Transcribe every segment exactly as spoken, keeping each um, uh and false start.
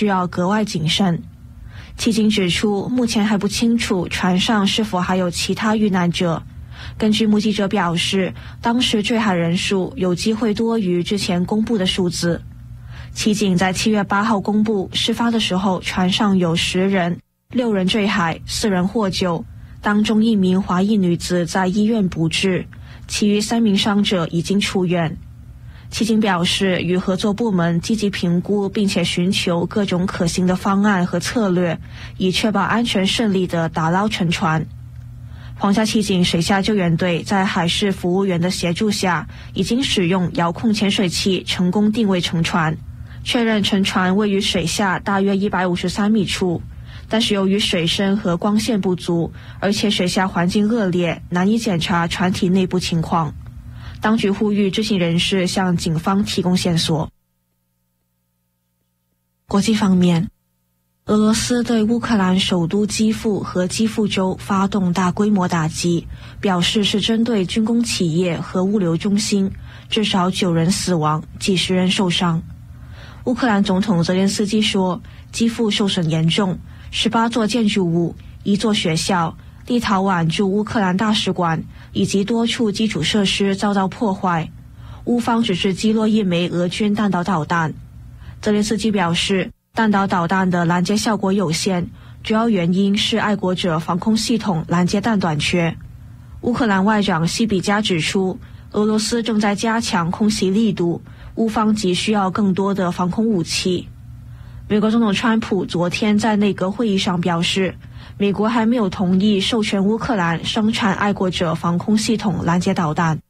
需要格外谨慎。迄今指出，目前还不清楚船上是否还有其他遇难者。根据目击者表示，当时坠海人数有机会多于之前公布的数字。迄警在七月八号公布，事发的时候船上有十人，六人坠海，四人获救，当中一名华裔女子在医院不治，其余三名伤者已经出院。迄警表示，与合作部门积极评估并且寻求各种可行的方案和策略，以确保安全顺利地打捞沉船。皇家迄警水下救援队在海事服务员的协助下，已经使用遥控潜水器成功定位沉船，确认沉船位于水下大约一百五十三米处，但是由于水深和光线不足，而且水下环境恶劣，难以检查船体内部情况。当局呼吁知情人士向警方提供线索。国际方面，俄罗斯对乌克兰首都基辅和基辅州发动大规模打击，表示是针对军工企业和物流中心，至少九人死亡，几十人受伤。乌克兰总统泽连斯基说，基辅受损严重，十八座建筑物、一座学校、立陶宛驻乌克兰大使馆以及多处基础设施遭到破坏。乌方只是击落一枚俄军弹道导弹。泽连斯基表示，弹道导弹的拦截效果有限，主要原因是爱国者防空系统拦截弹短缺。乌克兰外长西比加指出，俄罗斯正在加强空袭力度，乌方急需要更多的防空武器。美国总统川普昨天在内阁会议上表示，美国还没有同意授权乌克兰生产爱国者防空系统拦截导弹。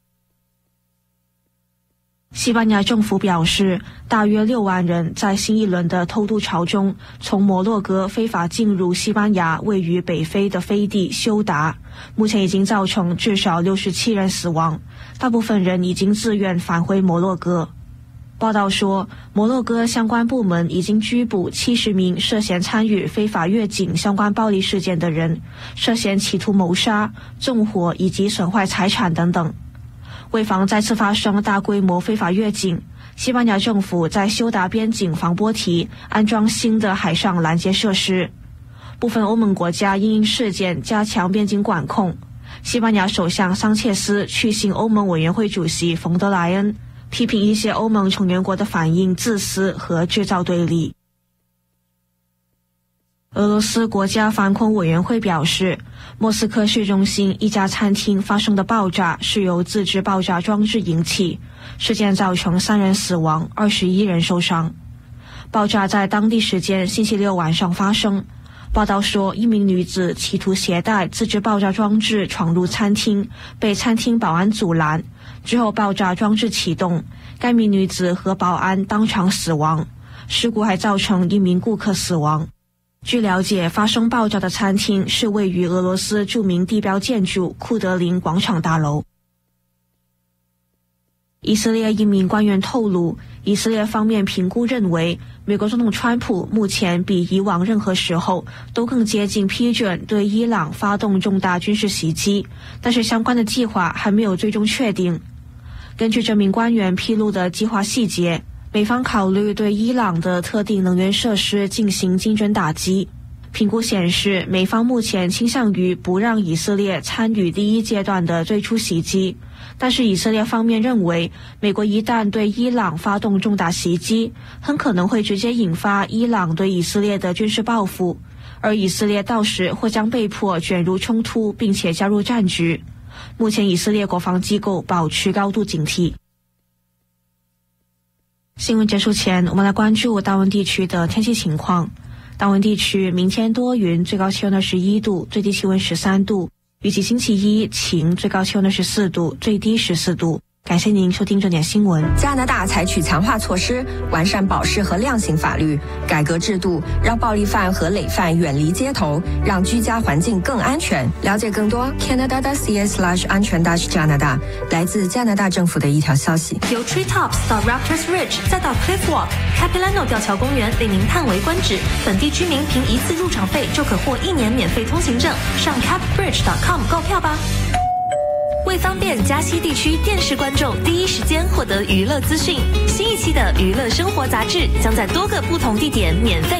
西班牙政府表示，大约六万人在新一轮的偷渡潮中从摩洛哥非法进入西班牙位于北非的飞地休达，目前已经造成至少六十七人死亡，大部分人已经自愿返回摩洛哥。报道说，摩洛哥相关部门已经拘捕七十名涉嫌参与非法越境相关暴力事件的人，涉嫌企图谋杀、纵火以及损坏财产等等。为防再次发生大规模非法越境，西班牙政府在休达边境防波堤安装新的海上拦截设施。部分欧盟国家因应事件加强边境管控。西班牙首相桑切斯去信欧盟委员会主席冯德莱恩，批评一些欧盟成员国的反应自私和制造对立。俄罗斯国家防空委员会表示，莫斯科市中心一家餐厅发生的爆炸是由自制爆炸装置引起，事件造成三人死亡，二十一人受伤。爆炸在当地时间星期六晚上发生。报道说，一名女子企图携带自制爆炸装置闯入餐厅，被餐厅保安阻拦，之后爆炸装置启动，该名女子和保安当场死亡。事故还造成一名顾客死亡。据了解，发生爆炸的餐厅是位于俄罗斯著名地标建筑库德林广场大楼。以色列一名官员透露，以色列方面评估认为，美国总统川普目前比以往任何时候都更接近批准对伊朗发动重大军事袭击，但是相关的计划还没有最终确定。根据这名官员披露的计划细节，美方考虑对伊朗的特定能源设施进行精准打击。评估显示，美方目前倾向于不让以色列参与第一阶段的最初袭击，但是以色列方面认为，美国一旦对伊朗发动重大袭击，很可能会直接引发伊朗对以色列的军事报复，而以色列到时或将被迫卷入冲突，并且加入战局。目前以色列国防机构保持高度警惕。新闻结束前，我们来关注大温地区的天气情况。大温地区明天多云，最高气温二十一度，最低气温十三度。预计星期一晴，最高气温二十四度，最低十四度。感谢您收听重点新闻。 加拿大采取强化措施，完善保释和量刑法律，改革制度，让暴力犯和累犯远离街头，让居家环境更安全。了解更多 Canada.ca slash 安全 dash 加拿大，来自加拿大政府的一条消息。 由 Treetops 到 Raptors Ridge， 再到 Cliff Walk，Capilano 吊桥公园为您叹为观止。本地居民凭一次入场费就可获一年免费通行证，上 cap bridge dot com 购票吧。为方便嘉西地区电视观众第一时间获得娱乐资讯，新一期的娱乐生活杂志将在多个不同地点免费